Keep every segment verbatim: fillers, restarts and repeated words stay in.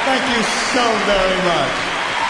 Thank you so very much.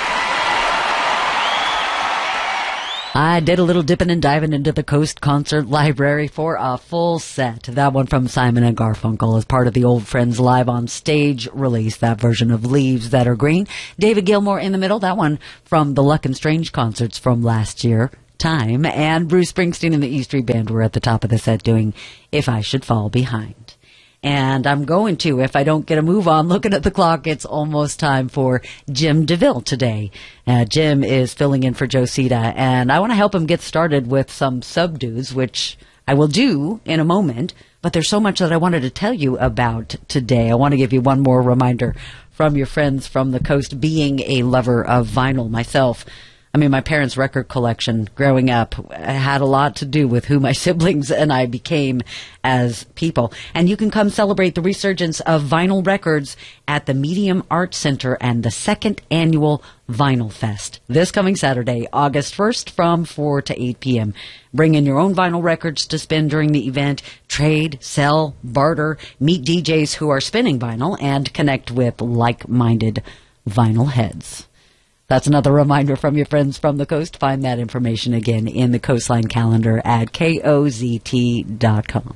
I did a little dipping and diving into the Coast Concert Library for a full set. That one from Simon and Garfunkel as part of the Old Friends Live on Stage release, that version of Leaves That Are Green. David Gilmour in the middle, that one from the Luck and Strange concerts from last year. Time. And Bruce Springsteen and the E Street Band were at the top of the set doing If I Should Fall Behind. And I'm going to, if I don't get a move on, looking at the clock, it's almost time for Jim DeVille today. Uh, Jim is filling in for Joe Sita, and I want to help him get started with some subdues, which I will do in a moment. But there's so much that I wanted to tell you about today. I want to give you one more reminder from your friends from the coast. Being a lover of vinyl myself, I mean, my parents' record collection growing up had a lot to do with who my siblings and I became as people. And you can come celebrate the resurgence of vinyl records at the Medium Arts Center and the second annual Vinyl Fest this coming Saturday, August first from four to eight p.m. Bring in your own vinyl records to spin during the event, trade, sell, barter, meet D Js who are spinning vinyl, and connect with like-minded vinyl heads. That's another reminder from your friends from the coast. Find that information again in the Coastline calendar at K O Z T dot com.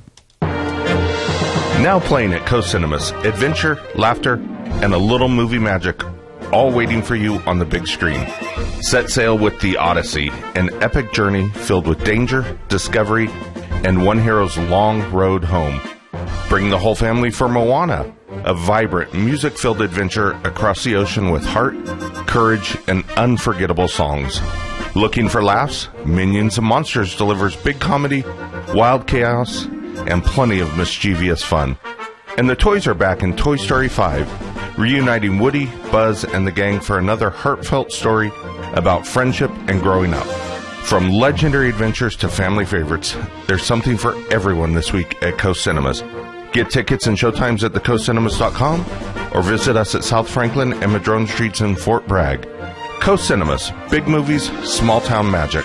Now playing at Coast Cinemas, adventure, laughter, and a little movie magic, all waiting for you on the big screen. Set sail with The Odyssey, an epic journey filled with danger, discovery, and one hero's long road home. Bring the whole family for Moana, a vibrant, music-filled adventure across the ocean with heart, courage, and unforgettable songs. Looking for laughs? Minions and Monsters delivers big comedy, wild chaos, and plenty of mischievous fun. And the toys are back in Toy Story five, reuniting Woody, Buzz, and the gang for another heartfelt story about friendship and growing up. From legendary adventures to family favorites, there's something for everyone this week at Coast Cinemas. Get tickets and showtimes at the coast cinemas dot com or visit us at South Franklin and Madrone Streets in Fort Bragg. Coast Cinemas, big movies, small town magic.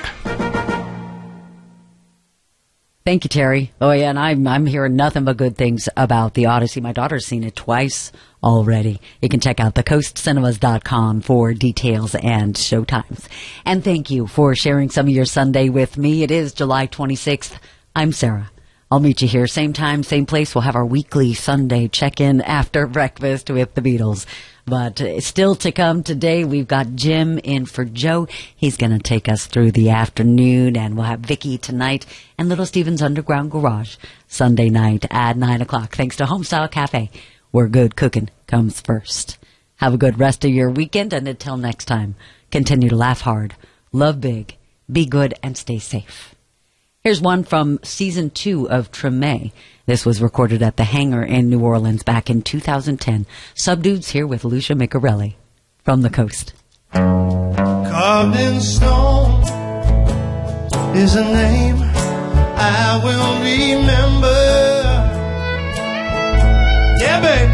Thank you, Terry. Oh, yeah, and I'm, I'm hearing nothing but good things about The Odyssey. My daughter's seen it twice already. You can check out the coast cinemas dot com for details and showtimes. And thank you for sharing some of your Sunday with me. It is July twenty-sixth. I'm Sarah. I'll meet you here, same time, same place. We'll have our weekly Sunday check-in after breakfast with the Beatles. But uh, still to come today, we've got Jim in for Joe. He's going to take us through the afternoon, and we'll have Vicky tonight and Little Steven's Underground Garage Sunday night at nine o'clock. Thanks to Homestyle Cafe, where good cooking comes first. Have a good rest of your weekend, and until next time, continue to laugh hard, love big, be good, and stay safe. Here's one from season two of Treme. This was recorded at the Hangar in New Orleans back in two thousand ten. Subdudes here with Lucia Micarelli from the coast. Carved in stone is a name I will remember. Yeah, baby.